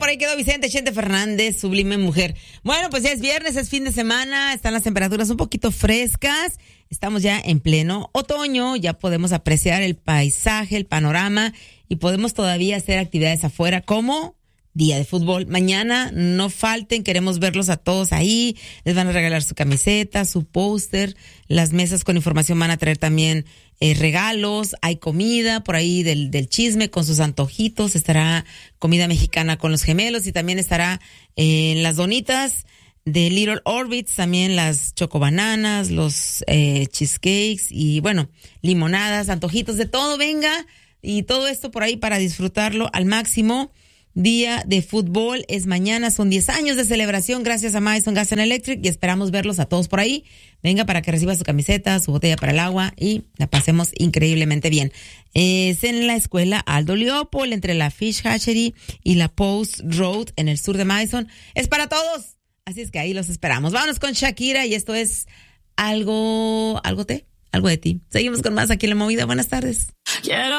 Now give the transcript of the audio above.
por ahí quedó Vicente Chente Fernández, Sublime Mujer. Bueno, pues ya es viernes, es fin de semana, están las temperaturas un poquito frescas, estamos ya en pleno otoño, ya podemos apreciar el paisaje, el panorama y podemos todavía hacer actividades afuera como día de fútbol. Mañana no falten, queremos verlos a todos ahí, les van a regalar su camiseta, su póster, las mesas con información van a traer también regalos, hay comida por ahí del chisme con sus antojitos, estará comida mexicana con los gemelos y también estará las donitas de Little Orbits, también las chocobananas, los cheesecakes y bueno, limonadas, antojitos, de todo venga y todo esto por ahí para disfrutarlo al máximo. Día de fútbol es mañana, son 10 años de celebración gracias a Madison Gas and Electric y esperamos verlos a todos por ahí. Venga para que reciba su camiseta, su botella para el agua y la pasemos increíblemente bien. Es en la escuela Aldo Leopold, entre la Fish Hatchery y la Post Road en el sur de Madison. Es para todos, así es que ahí los esperamos. Vámonos con Shakira y esto es algo de ti. Seguimos con más aquí en La Movida. Buenas tardes.